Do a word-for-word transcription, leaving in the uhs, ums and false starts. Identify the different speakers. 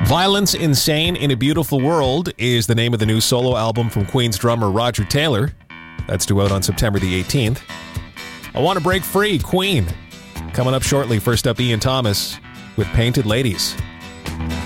Speaker 1: Violence Insane in a Beautiful World is the name of the new solo album from Queen's drummer Roger Taylor. That's due out on September the eighteenth. I Want to Break Free, Queen. Coming up shortly, first up Ian Thomas with Painted Ladies.